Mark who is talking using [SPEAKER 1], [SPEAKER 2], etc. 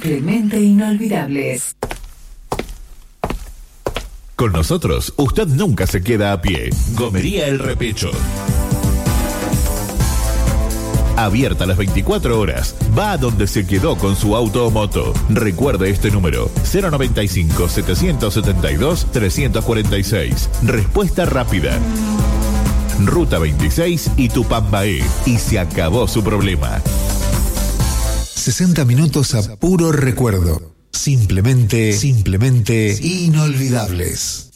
[SPEAKER 1] Simplemente inolvidables.
[SPEAKER 2] Con nosotros, usted nunca se queda a pie. Gomería El Repecho. Abierta las 24 horas. Va a donde se quedó con su auto o moto. Recuerde este número: 095-772-346. Respuesta rápida. Ruta 26 y Tupambaé. Y se acabó su problema.
[SPEAKER 3] 60 minutos a puro recuerdo. Simplemente inolvidables.